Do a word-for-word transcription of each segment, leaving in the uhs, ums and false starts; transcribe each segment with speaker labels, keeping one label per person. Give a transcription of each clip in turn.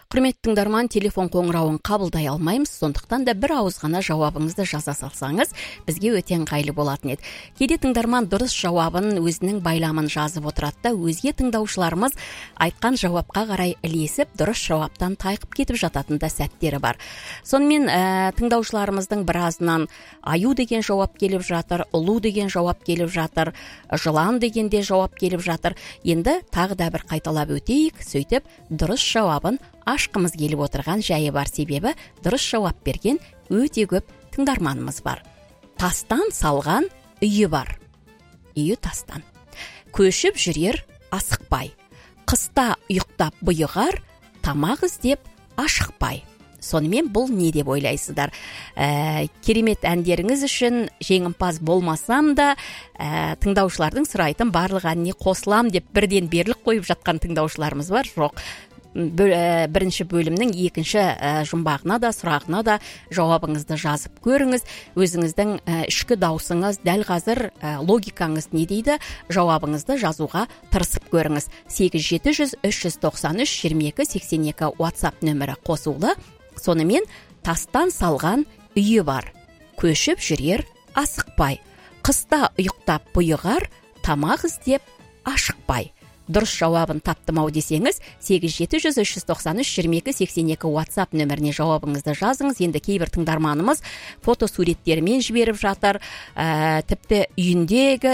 Speaker 1: Құрметті тыңдарман, телефон қоңырауын қабылдай алмаймыз, сондықтан да бір ауыз ғана жауабыңызды жаза салсаңыз, бізге өте ыңғайлы болатын еді. Кейде тыңдарман дұрыс жауабын өзінің байламын жазып отырады да, өзге тыңдаушыларымыз айтқан жауапқа қарай ілесіп, дұрыс жауаптан тайқып кетіп жататын да сәттері бар. Сонымен ә, тыңдаушыларымыздың біразынан аю деген жауап келіп жатыр, ұлу деген жауап келіп жатыр, жылан деген де жауап келіп жатыр. Енді тағы да бір қайталап өтейік, сөйтіп дұрыс жауабын ашқымыз келіп отырған жайы бар, себебі дұрыс жауап берген өте көп тыңдарманымыз бар. Тастан салған үйі бар. Үйі тастан. Көшіп жүрер асықпай. Қыста ұйықтап бұйығар, тамақ іздеп ашықпай. Сонымен бұл не деп ойлайсыздар? Ә, керемет әндеріңіз үшін жеңімпаз болмасам да, ә, тыңдаушылардың сұрайтын барлық әніне қосылам деп бірден беріліп қойып жатқан тыңдаушыларымыз бар. Жоқ. Бірінші бөлімнің екінші жұмбағына да, сұрағына да жауабыңызды жазып көріңіз. Өзіңіздің ішкі даусыңыз, дәл қазір логикаңыз не дейді, жауабыңызды жазуға тырысып көріңіз. сегіз жеті жүз үш жүз тоқсан үш жиырма екі сексен екі WhatsApp нөмірі қосулы. Сонымен тастан салған үйі бар. Көшіп жүрер асықпай. Қыста ұйықтап бұйығар, тамақ іздеп ашықпай. Дұрыс жауабын таптым ау десеңіз, сегіз жеті жүз үш жүз тоқсан үш жиырма екі сексен екі WhatsApp нөміріне жауабыңызды жазыңыз. Енді кейбір тыңдарманымыз фотосуреттермен жіберіп жатыр, ә, тіпті үйіндегі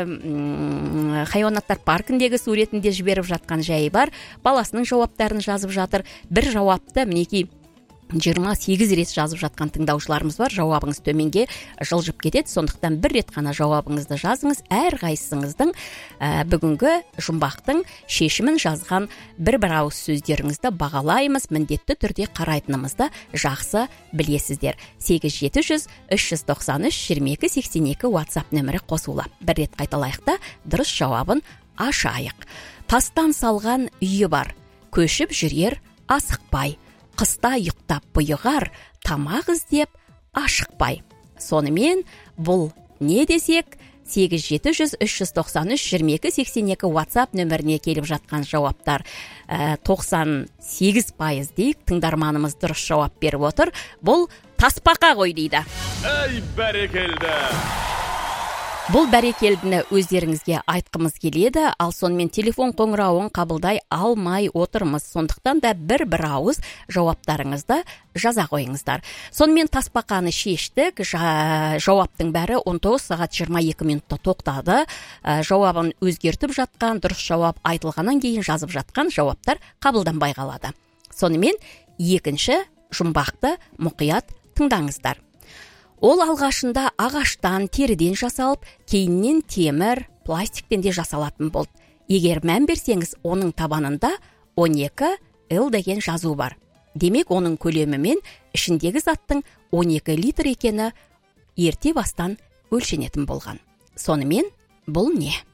Speaker 1: ә, хайуанаттар паркіндегі суретінде жіберіп жатқан жайы бар. Баласының жауаптарын жазып жатыр. Бір жауапты мінекей жиырма сегіз рет жазып жатқан тыңдаушыларымыз бар. Жауабыңыз төменге жылжып кетеді. Сондықтан бір рет қана жауабыңызды жазыңыз. Әр қайсыңыздың ә, бүгінгі жұмбақтың шешімін жазған бір-бір ауыз сөздеріңізді бағалаймыз. Міндетті түрде қарайтынымызды жақсы білесіздер. сегіз жеті жүз үш жүз тоқсан үш жиырма екі сексен екі WhatsApp нөмірі қосулы. Бір рет қайталайық та дұрыс жауабын ашайық. Тастан салған үйі бар. Көшіп жүрер асықпай. Қыста ұйықтап бұйығар, тамақ іздеп ашықпай. Сонымен бұл не десек, сегіз жеті жүз үш жүз тоқсан үш жиырма екі сексен екі WhatsApp нөміріне келіп жатқан жауаптар ә, тоқсан сегіз пайыз дейік, тыңдарманымыз дұрыс жауап беріп отыр. Бұл тасбақа ғой дейді.
Speaker 2: Ей бәрекелді!
Speaker 1: Бұл бәрекелдіні өздеріңізге айтқымыз келеді, ал сонымен телефон қоңырауын қабылдай алмай отырмыз. Сондықтан да бір-бір ауыз жауаптарыңызды жаза қойыңыздар. Сонымен тасбақаны шештік, жауаптың бәрі он тоғыз сағат жиырма екі минутта тоқтады. Жауабын өзгертіп жатқан, дұрыс жауап айтылғаннан кейін жазып жатқан жауаптар қабылданбай қалады. Сонымен екінші жұмбақты мұқият тыңдаңыздар. Ол алғашында ағаштан, теріден жасалып, кейіннен темір, пластиктен де жасалатын болды. Егер мән берсеңіз, оның табанында он екі эл деген жазу бар. Демек, оның көлемі мен ішіндегі заттың он екі литр екені ерте бастан өлшенетін болған. Сонымен, бұл не?